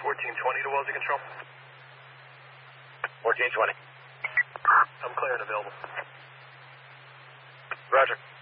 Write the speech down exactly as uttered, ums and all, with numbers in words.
fourteen twenty to Wellesley Control. fourteen twenty. I'm clear and available. Roger.